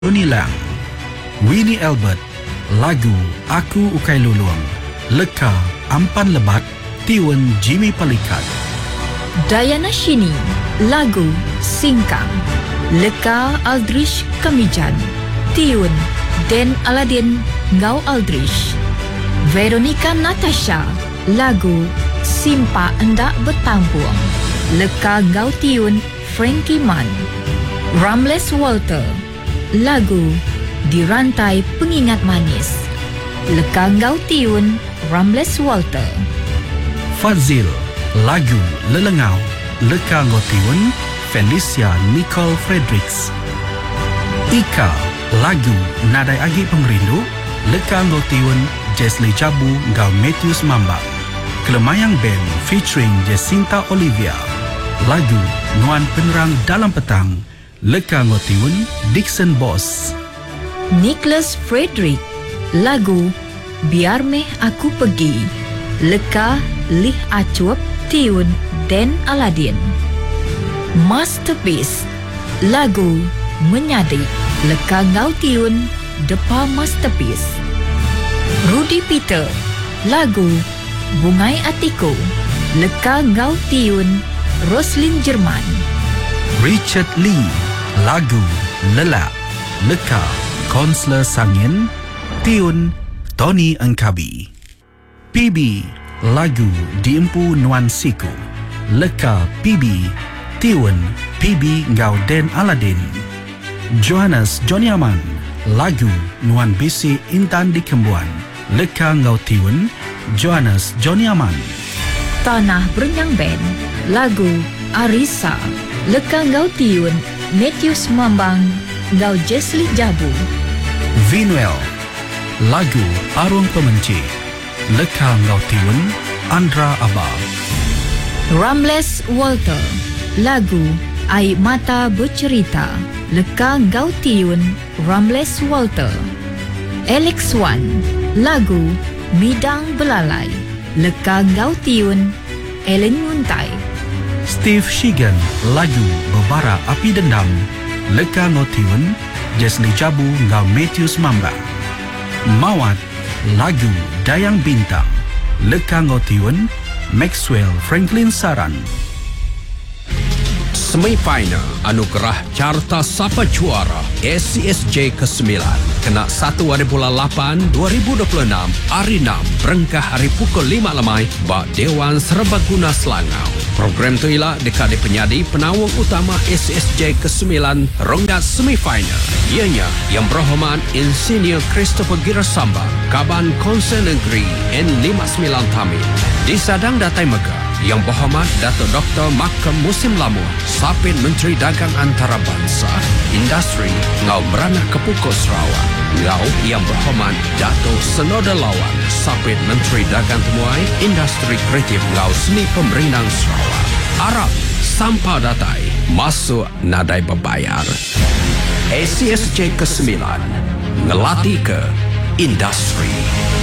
Tony Lang, Winnie Albert, lagu Aku Ukai Luluang, Leka Ampan Lebat, tiun Jimmy Palikat. Diana Shini, lagu Singkang, Leka Aldrich Kamijan, tiun Den Aladin Ngau Aldrich. Veronica Natasha, lagu Simpa Endak Bertampuang, Leka Ngau tiun Frankie Mann. Ramles Walter, lagu Dirantai Pengingat Manis, Leka Ngau tiun Ramles Walter. Fazil, lagu Lelengau, Leka Ngau tiun Felicia Nicole Fredericks. Ika, lagu Nadai Agi Pemerindu, Leka Ngau tiun Jesli Jabu Ngau Matthews Mamba. Kelemayang Band featuring Jacinta Olivia, lagu Nuan Penerang Dalam Petang, Leka Ngau tiun Dixon Boss. Nicholas Frederick, lagu Biar Meh Aku Pergi, Leka Lih Acuap tiun Den Aladin. Masterpiece, lagu Menyadik, Leka Ngau tiun Depa Masterpiece. Rudy Peter, lagu Bungai Atiku, Leka Ngau tiun Roslyn Jerman. Richard Lee, lagu Lelak, Leka Konsler Sangin, tiun Tony Engkabi. PB, lagu Diempu Nuan Siku, Leka PB, tiun PB Ngau Den Aladin. Johannes Joniaman, lagu Nuan Bisi Intan di Kembuan, Leka Ngau tiun Johannes Joniaman. Tanah Berenyang Band, lagu Arisa, Leka Ngau tiun Matthews Mambang Ngau Jesli Jabu. Vinuel, lagu Arung Pemenci, Leka Ngau tiun Andra Abah. Ramles Walter, lagu Air Mata Bercerita, Leka Ngau tiun Ramles Walter. Alex Wan, lagu Midang Belalai, Leka Ngau tiun Ellen Nguntai. Steve Shigan, lagu Berbara Api Dendam, Leka Ngau tiun Jesli Jabu Ngau Matthews Mamba. Mawat, lagu Dayang Bintang, Leka Ngau tiun Maxwell Franklin Saran. Semifinal Anugerah Carta Sapa Juara SCSJ ke-9 kena 1 hari bulan 8 2026 hari 6 berengkah hari pukul 5 lemai bak Dewan Serbaguna Selangau. Program tu ialah dekade penyadi penawang utama SCSJ ke-9 rongga semifinal. Ianya Yang Berhormat Insinyur Christopher Girasamba, Kaban Konsen Negeri N59 Tamil. Disadang Datai Megah Yang Berhormat Dato' Dr. Makam Musim Lamur, Sapit Menteri Dagang Antarabangsa, Industri Ngau Merana Kepuko Sarawak. Ngau Yang Berhormat Dato' Senoda Lawan, Sapit Menteri Dagang Temuai, Industri Kreatif Ngau Seni Pemerintahan Sarawak. Arab Sampah Datai masuk nadai berbayar. SCSJ ke-9 ngelatih ke industri.